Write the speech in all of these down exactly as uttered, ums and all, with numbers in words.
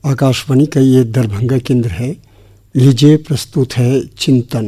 आकाशवाणी का ये दरभंगा केंद्र है। लीजिए प्रस्तुत है चिंतन।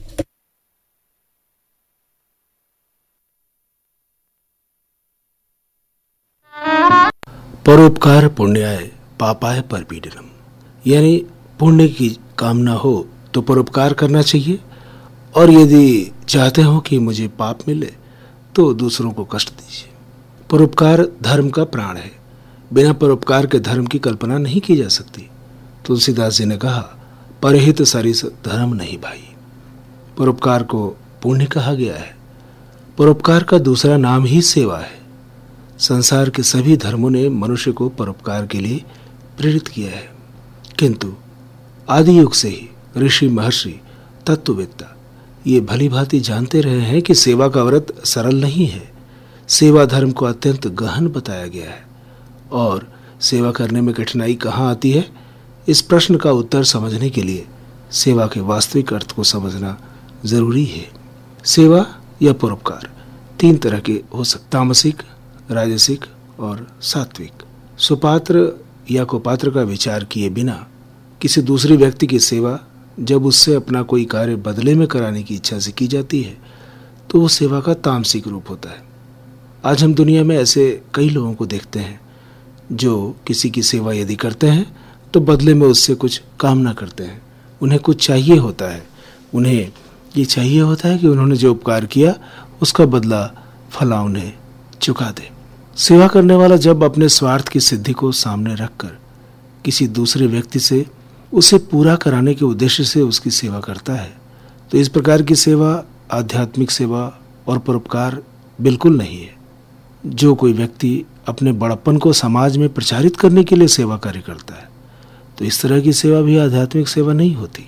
परोपकार पुण्याय पापाय परपीडनम, यानी पुण्य की कामना हो तो परोपकार करना चाहिए, और यदि चाहते हो कि मुझे पाप मिले तो दूसरों को कष्ट दीजिए। परोपकार धर्म का प्राण है। बिना परोपकार के धर्म की कल्पना नहीं की जा सकती। तुलसीदास जी ने कहा, परहित सरिस धर्म नहीं भाई। परोपकार को पुण्य कहा गया है। परोपकार का दूसरा नाम ही सेवा है। संसार के सभी धर्मों ने मनुष्य को परोपकार के लिए प्रेरित किया है, किंतु आदि युग से ही ऋषि महर्षि तत्ववेत्ता ये भली भांति जानते रहे हैं कि सेवा का व्रत सरल नहीं है। सेवा धर्म को अत्यंत गहन बताया गया है, और सेवा करने में कठिनाई कहाँ आती है, इस प्रश्न का उत्तर समझने के लिए सेवा के वास्तविक अर्थ को समझना जरूरी है। सेवा या परोपकार तीन तरह के हो सकते, तामसिक, राजसिक और सात्विक। सुपात्र या कुपात्र का विचार किए बिना किसी दूसरे व्यक्ति की सेवा जब उससे अपना कोई कार्य बदले में कराने की इच्छा से की जाती है तो वो सेवा का तामसिक रूप होता है। आज हम दुनिया में ऐसे कई लोगों को देखते हैं जो किसी की सेवा यदि करते हैं तो बदले में उससे कुछ कामना करते हैं। उन्हें कुछ चाहिए होता है, उन्हें ये चाहिए होता है कि उन्होंने जो उपकार किया उसका बदला फला उन्हें चुका दे। सेवा करने वाला जब अपने स्वार्थ की सिद्धि को सामने रखकर किसी दूसरे व्यक्ति से उसे पूरा कराने के उद्देश्य से उसकी सेवा करता है तो इस प्रकार की सेवा आध्यात्मिक सेवा और परोपकार बिल्कुल नहीं है। जो कोई व्यक्ति अपने बड़प्पन को समाज में प्रचारित करने के लिए सेवा कार्य करता है तो इस तरह की सेवा भी आध्यात्मिक सेवा नहीं होती।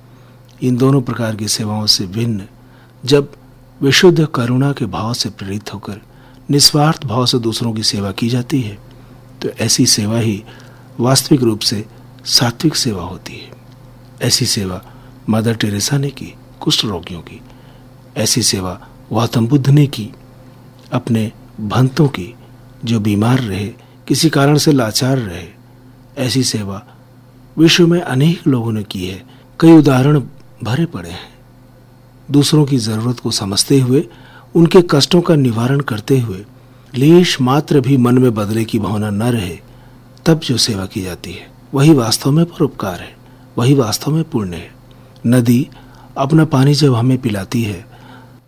इन दोनों प्रकार की सेवाओं से भिन्न जब विशुद्ध करुणा के भाव से प्रेरित होकर निस्वार्थ भाव से दूसरों की सेवा की जाती है तो ऐसी सेवा ही वास्तविक रूप से सात्विक सेवा होती है। ऐसी सेवा मदर टेरेसा ने की कुष्ठ रोगियों की, ऐसी सेवा गौतम बुद्ध ने की अपने भक्तों की जो बीमार रहे, किसी कारण से लाचार रहे। ऐसी सेवा विश्व में अनेक लोगों ने की है। कई उदाहरण भरे पड़े हैं। दूसरों की जरूरत को समझते हुए उनके कष्टों का निवारण करते हुए लेश मात्र भी मन में बदले की भावना न रहे तब जो सेवा की जाती है वही वास्तव में परोपकार है, वही वास्तव में पुण्य है। नदी अपना पानी जब हमें पिलाती है